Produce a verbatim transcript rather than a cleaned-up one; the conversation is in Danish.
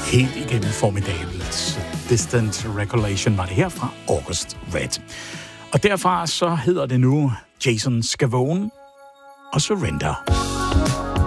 helt igennem formidabelt. Distant Recollection var det her fra August Red. Og derfra så hedder det nu Jason Scavone og Surrender.